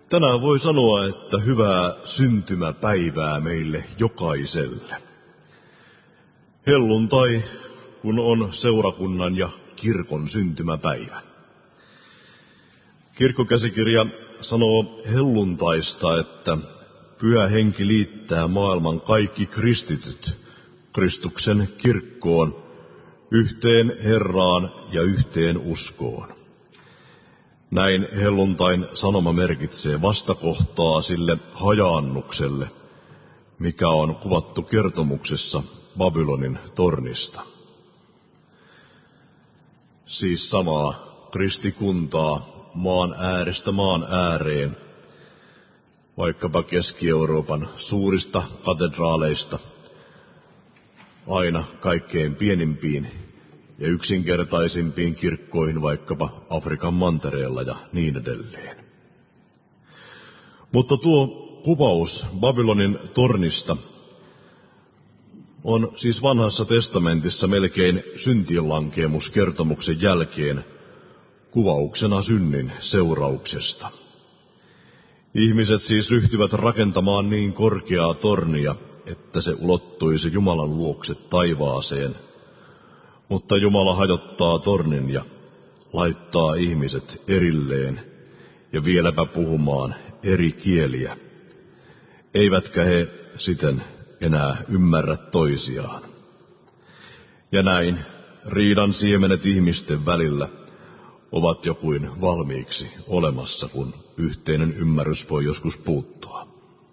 Tänään voi sanoa, että hyvää syntymäpäivää meille jokaiselle. Helluntai, kun on seurakunnan ja kirkon syntymäpäivä. Kirkkokäsikirja sanoo helluntaista, että Pyhä Henki liittää maailman kaikki kristityt Kristuksen kirkkoon, yhteen Herraan ja yhteen uskoon. Näin helluntain sanoma merkitsee vastakohtaa sille hajaannukselle, mikä on kuvattu kertomuksessa Babylonin tornista. Siis samaa kristikuntaa maan äärestä maan ääreen, vaikkapa Keski-Euroopan suurista katedraaleista aina kaikkein pienimpiin ja yksinkertaisimpiin kirkkoihin vaikkapa Afrikan mantereella ja niin edelleen. Mutta tuo kuvaus Babylonin tornista on siis Vanhassa testamentissa melkein syntiinlankeemuskertomuksen jälkeen kuvauksena synnin seurauksesta. Ihmiset siis ryhtyvät rakentamaan niin korkeaa tornia, että se ulottuisi Jumalan luokse taivaaseen. Mutta Jumala hajottaa tornin ja laittaa ihmiset erilleen ja vieläpä puhumaan eri kieliä. Eivätkä he siten enää ymmärrä toisiaan. Ja näin riidan siemenet ihmisten välillä ovat jo kuin valmiiksi olemassa, kun yhteinen ymmärrys voi joskus puuttua.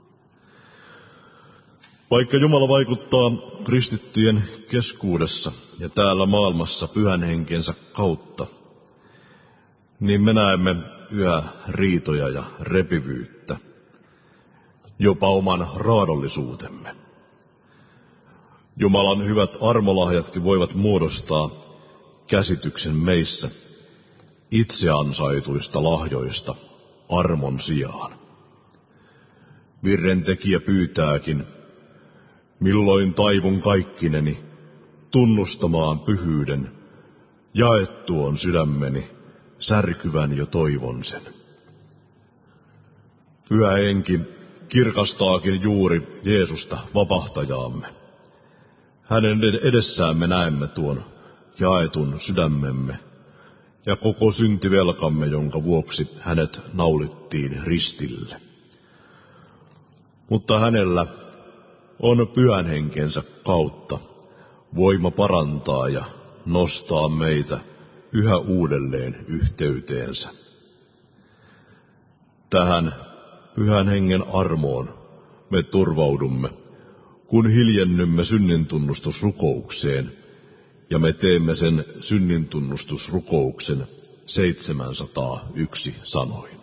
Vaikka Jumala vaikuttaa kristittyjen keskuudessa ja täällä maailmassa Pyhän Henkensä kautta, niin me näemme yhä riitoja ja repivyyttä, jopa oman raadollisuutemme. Jumalan hyvät armolahjatkin voivat muodostaa käsityksen meissä itse ansaituista lahjoista armon sijaan. Virrentekijä pyytääkin, milloin taivun kaikkineni tunnustamaan pyhyyden, jaettu on sydämeni, särkyvän jo toivon sen. Pyhä Henki kirkastaakin juuri Jeesusta vapahtajaamme. Hänen edessään me näemme tuon jaetun sydämemme ja koko syntivelkamme, jonka vuoksi hänet naulittiin ristille. Mutta hänellä on Pyhän Henkensä kautta voima parantaa ja nostaa meitä yhä uudelleen yhteyteensä. Tähän Pyhän Hengen armoon me turvaudumme, kun hiljennymme synnintunnustusrukoukseen, ja me teemme sen synnintunnustusrukouksen 701 sanoin.